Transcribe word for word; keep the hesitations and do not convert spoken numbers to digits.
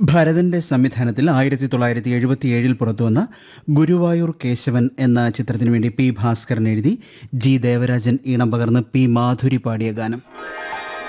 ഭരതന്റെ സംവിധാനത്തിൽ ആയിരത്തി തൊള്ളായിരത്തി എഴുപത്തിയേഴിൽ പുറത്തുവന്ന ഗുരുവായൂർ കേശവൻ എന്ന ചിത്രത്തിനു വേണ്ടി പി ഭാസ്കരൻ എഴുതി ജി ദേവരാജൻ ഈണം പകർന്ന് പി മാധുരി പാടിയ ഗാനം.